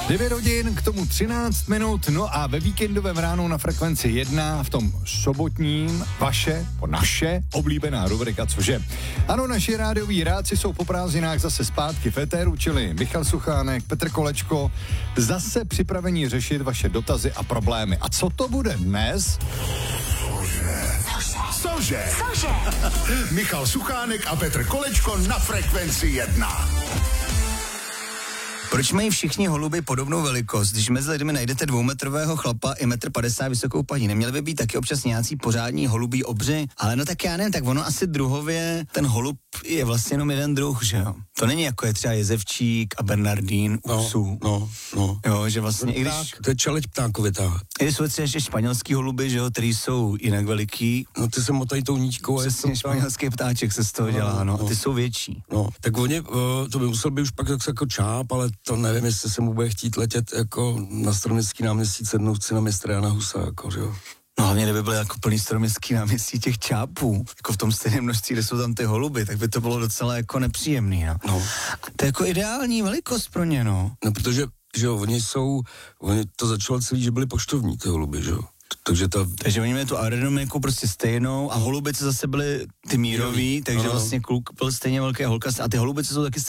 9 hodin, k tomu 13 minut, no a ve víkendovém ránu na Frekvenci 1, v tom sobotním, naše oblíbená rubrika Cože. Ano, naši rádioví rádci jsou po prázdninách zase zpátky v éteru, čili Michal Suchánek, Petr Kolečko, zase připravení řešit vaše dotazy a problémy. A co to bude dnes? Cože? Michal Suchánek a Petr Kolečko na Frekvenci 1. Proč mají všichni holuby podobnou velikost? Když mezi lidmi najdete 2metrového chlapa i 1,50 m vysokou paní, neměli by být taky občas nějací pořádní holubí obři? Ale no tak já nevím, tak ono asi druhově, ten holub je vlastně jenom jeden druh, že jo? To není jako je třeba jezevčík a bernardín u psů. No. Jo, že vlastně, i když... To je čeleď ptákovitá. I když jsou třeba ještě španělský holuby, že jo, který jsou jinak veliký. No ty se motají tou níčkou. Přesně, španělský ptáček se z toho dělá, no. A ty jsou větší. No, tak oni, to by musel být už pak jako čáp, ale to nevím, jestli se mu bude chtít letět jako na Staroměstský náměstí sednout si na mistra Jana Husa, jako, že jo. No hlavně, kdyby byly jako plný Staroměstský náměstí těch čápů, jako v tom stejném množství, kde jsou tam ty holuby, tak by to bylo docela jako nepříjemný, no. To je jako ideální velikost pro ně, no. No, protože, že jo, oni to začalo celý, že byli poštovní, ty holuby, že jo. Takže oni měli tu aerodynamiku prostě stejnou a holubice zase byly ty mírový, takže vlastně kluk byl stejně velký, holka a ty holubice jsou taky